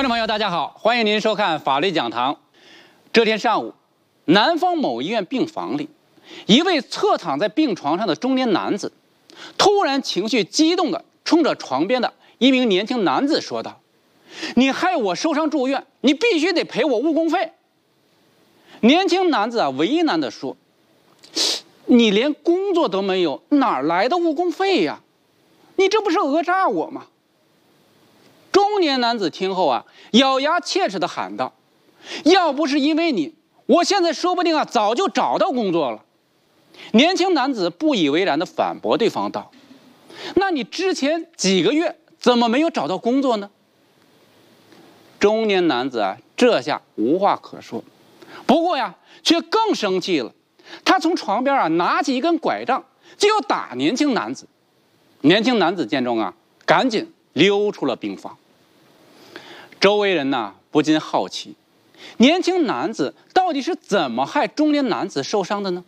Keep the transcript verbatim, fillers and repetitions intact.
观众朋友，大家好，欢迎您收看法律讲堂。这天上午，南方某医院病房里，一位侧躺在病床上的中年男子，突然情绪激动地冲着床边的一名年轻男子说道：“你害我受伤住院，你必须得赔我误工费。”年轻男子啊，为难地说：“你连工作都没有，哪来的误工费呀？你这不是讹诈我吗？”中年男子听后啊，咬牙切齿地喊道：“要不是因为你，我现在说不定啊早就找到工作了。”年轻男子不以为然地反驳对方道：“那你之前几个月怎么没有找到工作呢？”中年男子啊，这下无话可说，不过呀，却更生气了。他从床边啊拿起一根拐杖，就要打年轻男子。年轻男子见状啊，赶紧溜出了病房。周围人呐不禁好奇，年轻男子到底是怎么害中年男子受伤的呢？